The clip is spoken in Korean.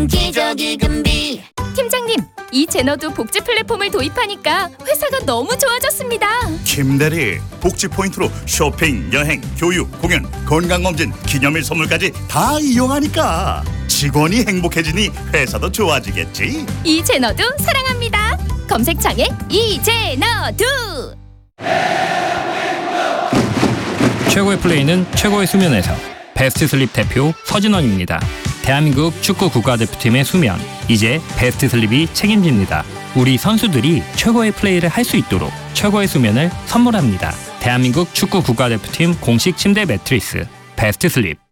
기저귀 금비. 팀장님, 이 제너도 복지 플랫폼을 도입하니까 회사가 너무 좋아졌습니다. 김대리, 복지 포인트로 쇼핑, 여행, 교육, 공연, 건강검진, 기념일 선물까지 다 이용하니까 직원이 행복해지니 회사도 좋아지겠지. 이 제너도 사랑합니다. 검색창에 이 제너도. 최고의 플레이는 최고의 수면에서. 베스트 슬립 대표 서진원입니다. 대한민국 축구 국가대표팀의 수면, 이제 베스트 슬립이 책임집니다. 우리 선수들이 최고의 플레이를 할 수 있도록 최고의 수면을 선물합니다. 대한민국 축구 국가대표팀 공식 침대 매트리스 베스트 슬립.